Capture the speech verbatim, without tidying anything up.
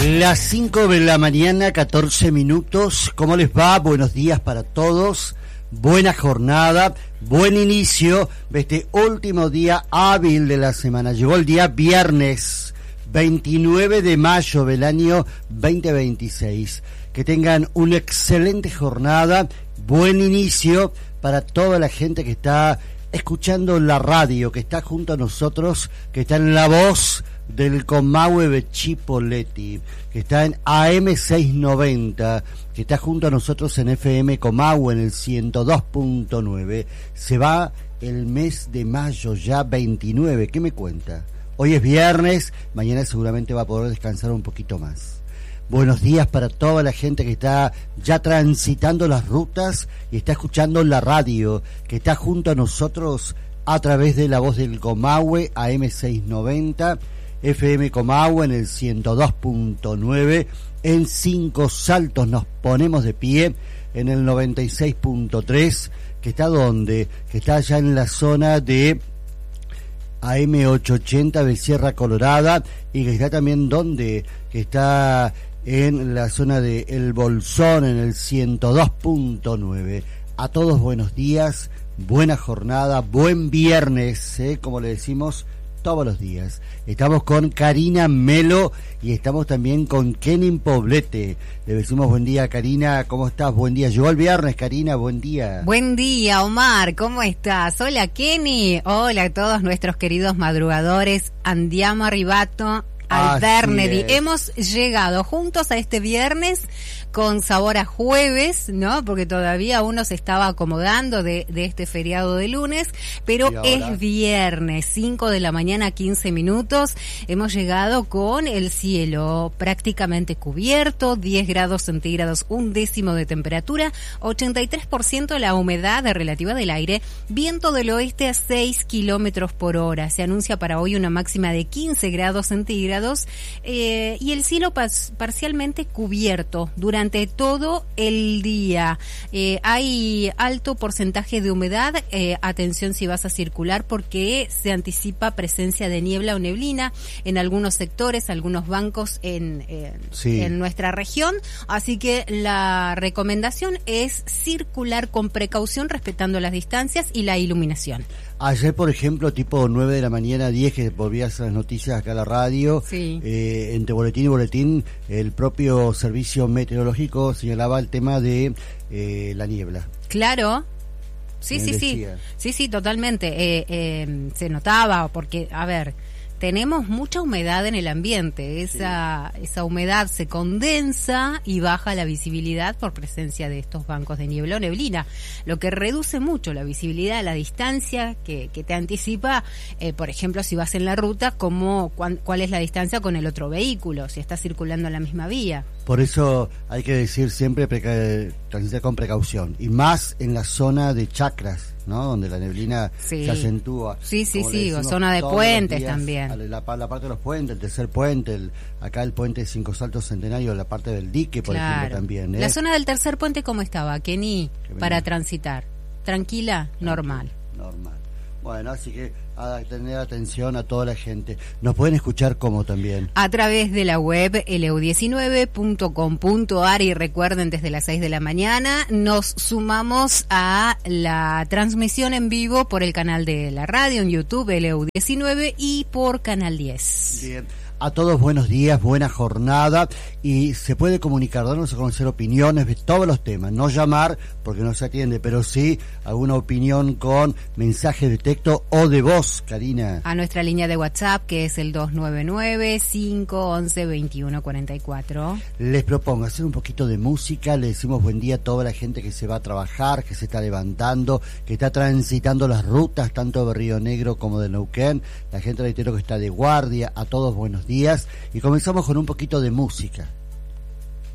Las cinco de la mañana, catorce minutos. ¿Cómo les va? Buenos días para todos. Buena jornada, buen inicio de este último día hábil de la semana. Llegó el día viernes, veintinueve de mayo del año veinte veintiséis. Que tengan una excelente jornada, buen inicio para toda la gente que está escuchando la radio, que está junto a nosotros, que está en La Voz del Comahue de Chipoleti, que está en A M seiscientos noventa, que está junto a nosotros en F M Comahue en el ciento dos punto nueve. Se va el mes de mayo, ya veintinueve. ¿Qué me cuenta? Hoy es viernes, mañana seguramente va a poder descansar un poquito más. Buenos días para toda la gente que está ya transitando las rutas y está escuchando la radio, que está junto a nosotros a través de La Voz del Comahue, A M seiscientos noventa, F M Comahue en el ciento dos punto nueve, en Cinco Saltos nos ponemos de pie en el noventa y seis punto tres, que está donde, que está allá en la zona de A M ochocientos ochenta de Sierra Colorada, y que está también donde, que está en la zona de El Bolsón en el ciento dos punto nueve. A todos buenos días, buena jornada, buen viernes, ¿eh? Como le decimos todos los días. Estamos con Karina Melo y estamos también con Kenin Poblete. Le decimos buen día, Karina, ¿cómo estás? Buen día. Llegó el viernes, Karina, buen día. Buen día, Omar, ¿cómo estás? Hola, Kenny. Hola a todos nuestros queridos madrugadores. Andiamo arrivato al Vernedi. Hemos llegado juntos a este viernes con sabor a jueves, ¿no? Porque todavía uno se estaba acomodando de, de este feriado de lunes, pero es viernes, cinco de la mañana, quince minutos. Hemos llegado con el cielo prácticamente cubierto, diez grados centígrados, un décimo de temperatura, ochenta y tres por ciento la humedad relativa del aire, viento del oeste a seis kilómetros por hora. Se anuncia para hoy una máxima de quince grados centígrados eh, y el cielo pas- parcialmente cubierto durante durante todo el día. Eh, hay alto porcentaje de humedad, eh, atención si vas a circular porque se anticipa presencia de niebla o neblina en algunos sectores, algunos bancos en, eh, sí. en nuestra región, así que la recomendación es circular con precaución respetando las distancias y la iluminación. Ayer, por ejemplo, tipo nueve de la mañana, diez, que volví a hacer las noticias acá a la radio, sí. eh, entre boletín y boletín, el propio servicio meteorológico señalaba el tema de eh, la niebla. Claro. Sí, sí, sí. Sí, sí, totalmente. Eh, eh, se notaba, porque, a ver, tenemos mucha humedad en el ambiente. Esa, sí. esa humedad se condensa y baja la visibilidad por presencia de estos bancos de niebla o neblina, lo que reduce mucho la visibilidad a la distancia que, que te anticipa, eh, por ejemplo, si vas en la ruta, cómo, cuán, cuál es la distancia con el otro vehículo, si estás circulando en la misma vía. Por eso hay que decir siempre preca- transitar con precaución, y más en la zona de chacras, ¿no? Donde la neblina sí. se acentúa. Sí, sí, sí, o zona de puentes días, también. La, la, la parte de los puentes, el tercer puente, el, acá el puente de Cinco Saltos Centenario, la parte del dique, por claro. ejemplo, también. ¿eh? La zona del tercer puente, ¿cómo estaba, Kenny, para transitar? ¿Tranquila? Normal. Normal. Bueno, así que a tener atención a toda la gente. Nos pueden escuchar como también a través de la web L U diecinueve punto com punto a r, y recuerden, desde las seis de la mañana nos sumamos a la transmisión en vivo por el canal de la radio en YouTube L U diecinueve y por Canal diez. Bien. A todos buenos días, buena jornada, y se puede comunicar, darnos a conocer opiniones de todos los temas, no llamar porque no se atiende, pero sí alguna opinión con mensaje de texto o de voz, Karina. A nuestra línea de WhatsApp, que es el dos nueve nueve, cinco once, veintiuno cuarenta y cuatro. Les propongo hacer un poquito de música, le decimos buen día a toda la gente que se va a trabajar, que se está levantando, que está transitando las rutas, tanto de Río Negro como de Neuquén, la gente, reitero, que está de guardia. A todos buenos días. Días, y comenzamos con un poquito de música.